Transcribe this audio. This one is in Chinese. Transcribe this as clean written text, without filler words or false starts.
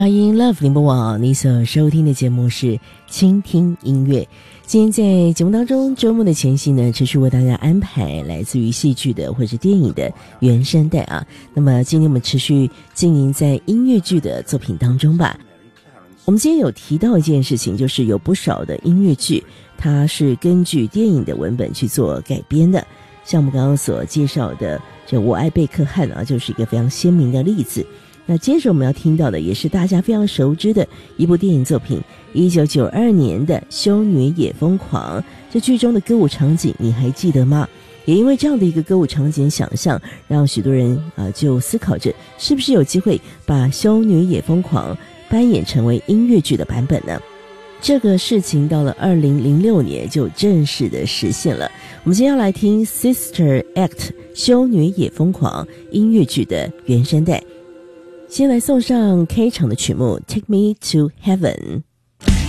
欢迎 Love 联播网，你所收听的节目是倾听音乐。今天在节目当中，周末的前夕呢，持续为大家安排来自于戏剧的或者电影的原声带啊。那么今天我们持续经营在音乐剧的作品当中吧。我们今天有提到一件事情，就是有不少的音乐剧，它是根据电影的文本去做改编的。像我们刚刚所介绍的这《我爱贝克汉》啊，就是一个非常鲜明的例子。那接着我们要听到的也是大家非常熟知的一部电影作品，1992年的《修女也疯狂》。这剧中的歌舞场景你还记得吗？也因为这样的一个歌舞场景想象，让许多人就思考着是不是有机会把《修女也疯狂》搬演成为音乐剧的版本呢？这个事情到了2006年就正式的实现了。我们今天要来听 Sister Act 修女也疯狂音乐剧的原声带。先来送上开场的曲目 Take Me to Heaven。